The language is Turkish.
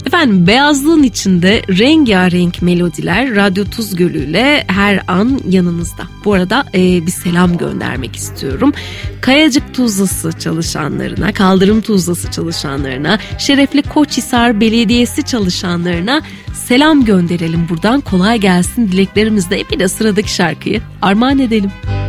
Efendim, beyazlığın içinde rengarenk melodiler Radyo Tuz Gölü ile her an yanınızda. Bu arada bir selam göndermek istiyorum. Kayacık Tuzlası çalışanlarına, Kaldırım Tuzlası çalışanlarına, Şerefli Koçhisar Belediyesi çalışanlarına selam gönderelim buradan. Kolay gelsin dileklerimizle. Bir de sıradaki şarkıyı armağan edelim.